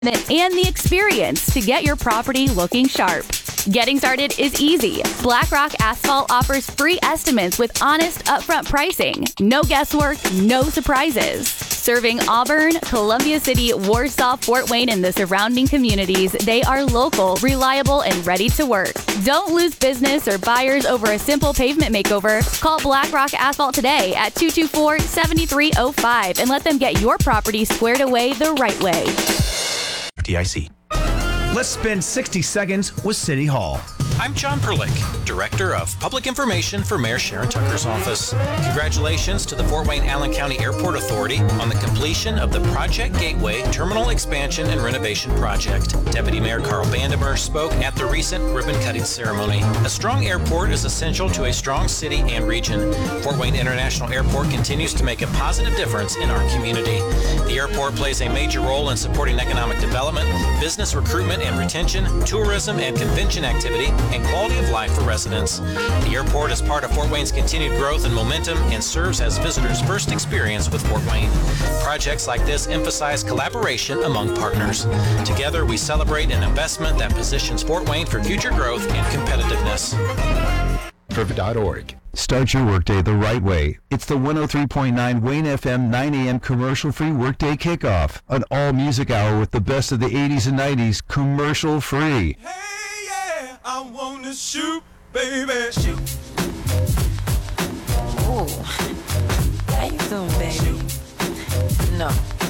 and the experience to get your property looking sharp. Getting started is easy. BlackRock Asphalt offers free estimates with honest, upfront pricing. No guesswork, no surprises. Serving Auburn, Columbia City, Warsaw, Fort Wayne, and the surrounding communities, they are local, reliable, and ready to work. Don't lose business or buyers over a simple pavement makeover. Call BlackRock Asphalt today at 224-7305 and let them get your property squared away the right way. FDIC. Let's spend 60 seconds with City Hall. I'm John Perlick, Director of Public Information for Mayor Sharon Tucker's office. Congratulations to the Fort Wayne-Allen County Airport Authority on the completion of the Project Gateway Terminal Expansion and Renovation Project. Deputy Mayor Carl Bandemer spoke at the recent ribbon-cutting ceremony. A strong airport is essential to a strong city and region. Fort Wayne International Airport continues to make a positive difference in our community. The airport plays a major role in supporting economic development, business recruitment and retention, tourism and convention activity, and quality of life for residents. The airport is part of Fort Wayne's continued growth and momentum and serves as visitors' first experience with Fort Wayne. Projects like this emphasize collaboration among partners. Together, we celebrate an investment that positions Fort Wayne for future growth and competitiveness. Fervor.org. Start your workday the right way. It's the 103.9 Wayne FM 9 a.m. commercial-free workday kickoff. An all-music hour with the best of the 80s and 90s commercial-free. Hey, yeah, I want to shoot, baby. Shoot. Oh, how you doing, baby? No.